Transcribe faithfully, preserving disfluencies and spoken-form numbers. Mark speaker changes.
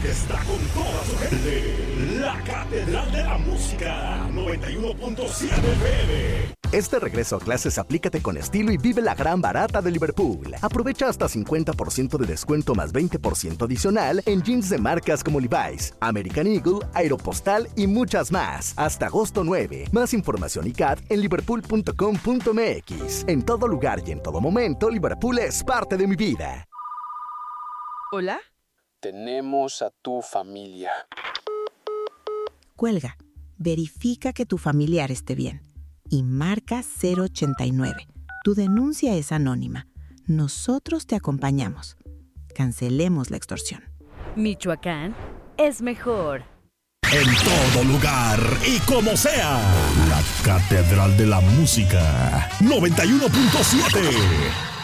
Speaker 1: que está con toda su gente. La Catedral de la Música, noventa y uno punto siete F M.
Speaker 2: Este regreso a clases aplícate con estilo y vive la gran barata de Liverpool. Aprovecha hasta cincuenta por ciento de descuento más veinte por ciento adicional en jeans de marcas como Levi's, American Eagle, Aeropostal y muchas más. Hasta agosto nueve. Más información y C A T en liverpool punto com punto m x. En todo lugar y en todo momento, Liverpool es parte de mi vida.
Speaker 3: ¿Hola?
Speaker 4: Tenemos a tu familia.
Speaker 3: Cuelga. Verifica que tu familiar esté bien. Y marca cero ochenta y nueve. Tu denuncia es anónima. Nosotros te acompañamos. Cancelemos la extorsión.
Speaker 5: Michoacán es mejor.
Speaker 1: En todo lugar y como sea. La Catedral de la Música, noventa y uno punto siete.